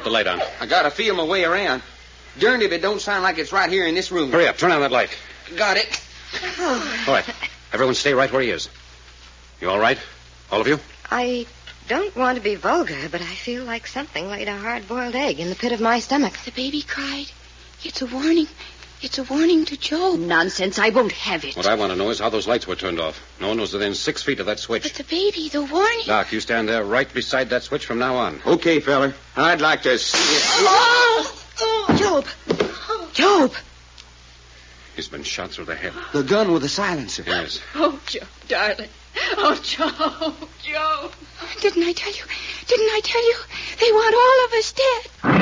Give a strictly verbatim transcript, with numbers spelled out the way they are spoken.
the light on. I gotta feel my way around. Darned if it don't sound like it's right here in this room. Hurry up. Turn on that light. Got it. Oh. All right. Everyone stay right where he is. You all right? All of you? I don't want to be vulgar, but I feel like something laid a hard-boiled egg in the pit of my stomach. The baby cried. It's a warning. It's a warning to Joe. Nonsense. I won't have it. What I want to know is how those lights were turned off. No one was within six feet of that switch. But the baby, the warning. Doc, you stand there right beside that switch from now on. Okay, feller. I'd like to see it. Oh! Oh! Job! Job! He's been shot through the head. The gun with the silencer. Yes. Oh, Joe, darling. Oh, Joe, Joe. Didn't I tell you? Didn't I tell you? They want all of us dead.